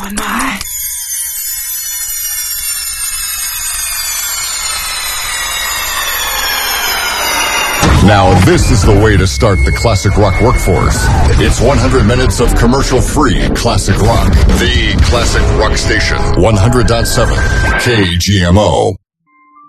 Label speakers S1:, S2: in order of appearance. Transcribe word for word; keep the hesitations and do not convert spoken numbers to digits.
S1: am I?
S2: Now, this is the way to start the classic rock workforce. It's one hundred minutes of commercial-free classic rock. The Classic Rock Station, one hundred point seven K G M O.